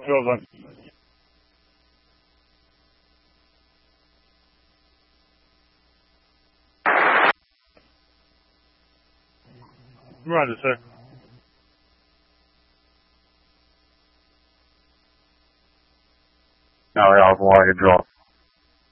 Drill done. Roger, sir. Now we have one, you drop.